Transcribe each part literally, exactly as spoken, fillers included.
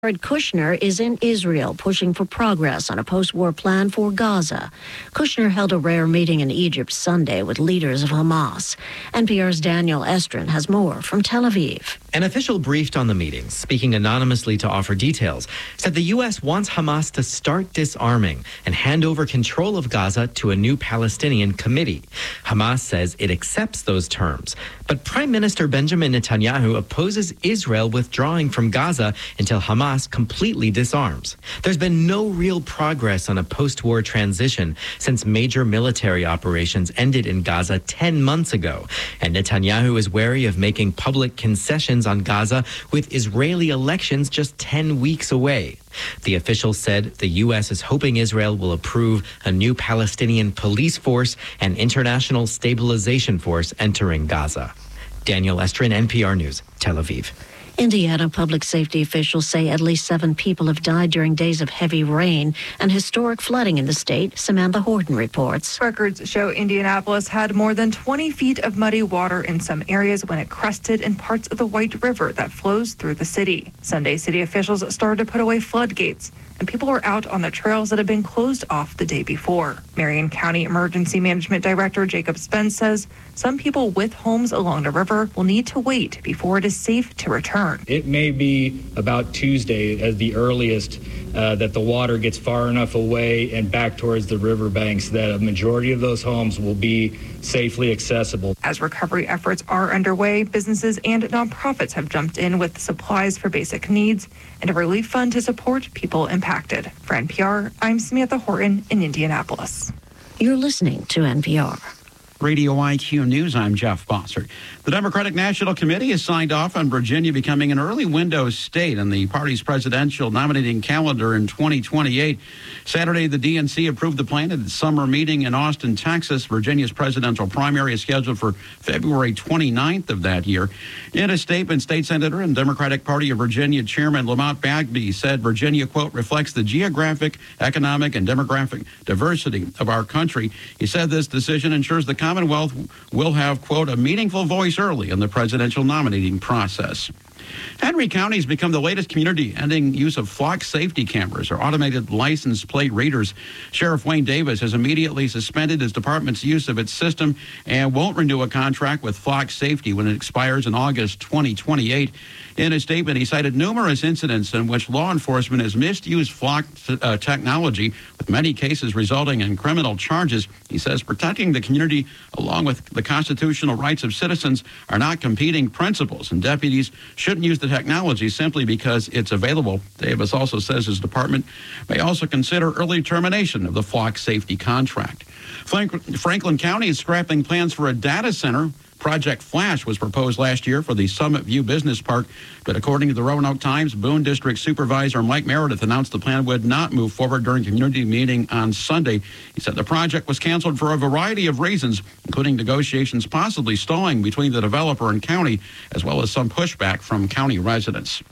Jared Kushner is in Israel pushing for progress on a post-war plan for Gaza. Kushner held a rare meeting in Egypt Sunday with leaders of Hamas. N P R's Daniel Estrin has more from Tel Aviv. An official briefed on the meeting, speaking anonymously to offer details, said the U S wants Hamas to start disarming and hand over control of Gaza to a new Palestinian committee. Hamas says it accepts those terms, but Prime Minister Benjamin Netanyahu opposes Israel withdrawing from Gaza until Hamas completely disarms. There's been no real progress on a post-war transition since major military operations ended in Gaza ten months ago, and Netanyahu is wary of making public concessions on Gaza with Israeli elections just ten weeks away. The official said the U S is hoping Israel will approve a new Palestinian police force and international stabilization force entering Gaza. Daniel Estrin, N P R News, Tel Aviv. Indiana public safety officials say at least seven people have died during days of heavy rain and historic flooding in the state. Samantha Horton reports. Records show Indianapolis had more than twenty feet of muddy water in some areas when it crested in parts of the White River that flows through the city. Sunday, city officials started to put away floodgates, and people were out on the trails that had been closed off the day before. Marion County Emergency Management Director Jacob Spence says some people with homes along the river will need to wait before it is safe to return. It may be about Tuesday as the earliest uh, that the water gets far enough away and back towards the riverbanks that a majority of those homes will be safely accessible. As recovery efforts are underway, businesses and nonprofits have jumped in with supplies for basic needs and a relief fund to support people impacted. For N P R, I'm Samantha Horton in Indianapolis. You're listening to N P R. Radio I Q News, I'm Jeff Bossert. The Democratic National Committee has signed off on Virginia becoming an early window state in the party's presidential nominating calendar in twenty twenty-eight. Saturday, the D N C approved the plan at its summer meeting in Austin, Texas. Virginia's presidential primary is scheduled for February twenty-ninth of that year. In a statement, State Senator and Democratic Party of Virginia Chairman Lamont Bagby said Virginia, quote, reflects the geographic, economic, and demographic diversity of our country. He said this decision ensures the Commonwealth will have, quote, a meaningful voice early in the presidential nominating process. Henry County has become the latest community ending use of flock safety cameras or automated license plate readers. Sheriff Wayne Davis has immediately suspended his department's use of its system and won't renew a contract with Flock Safety when it expires in August twenty twenty-eight. In a statement, he cited numerous incidents in which law enforcement has misused flock uh, technology, with many cases resulting in criminal charges. He says protecting the community along with the constitutional rights of citizens are not competing principles, and deputies shouldn't use the technology simply because it's available. Davis also says his department may also consider early termination of the flock safety contract. Franklin County is scrapping plans for a data center. Project Flash was proposed last year for the Summit View Business Park, but according to the Roanoke Times, Boone District Supervisor Mike Meredith announced the plan would not move forward during community meeting on Sunday. He said the project was canceled for a variety of reasons, including negotiations possibly stalling between the developer and county, as well as some pushback from county residents.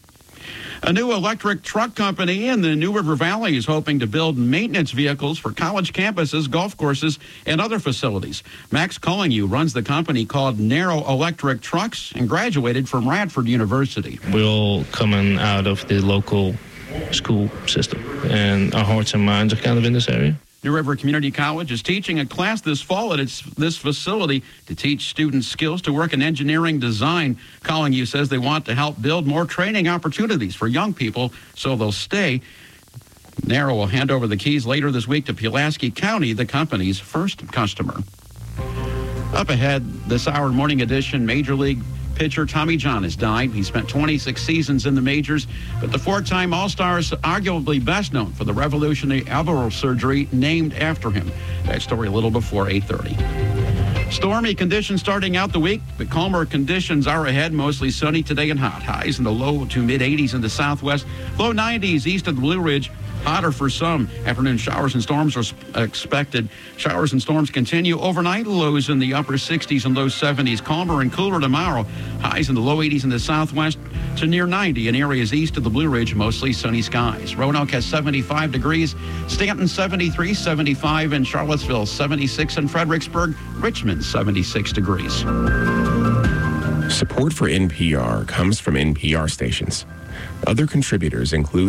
A new electric truck company in the New River Valley is hoping to build maintenance vehicles for college campuses, golf courses, and other facilities. Max Cullinghue runs the company called Narrow Electric Trucks and graduated from Radford University. We're all coming out of the local school system, and our hearts and minds are kind of in this area. New River Community College is teaching a class this fall at its this facility to teach students skills to work in engineering design. Cullinghue says they want to help build more training opportunities for young people so they'll stay. Narrow will hand over the keys later this week to Pulaski County, the company's first customer. Up ahead, this hour morning edition, Major League pitcher Tommy John has died. He spent twenty-six seasons in the majors, but the four-time All-Star is arguably best known for the revolutionary elbow surgery named after him. That story a little before eight thirty. Stormy conditions starting out the week, but calmer conditions are ahead. Mostly sunny today and hot. Highs in the low to mid-eighties in the southwest. Low nineties east of the Blue Ridge. Hotter for some. Afternoon showers and storms are expected. Showers and storms continue overnight. Lows in the upper sixties and low seventies. Calmer and cooler tomorrow. Highs in the low eighties in the southwest to near ninety in areas east of the Blue Ridge. Mostly sunny skies. Roanoke has seventy-five degrees. Stanton seventy-three, seventy-five in Charlottesville, seventy-six in Fredericksburg. Richmond seventy-six degrees. Support for N P R comes from N P R stations. Other contributors include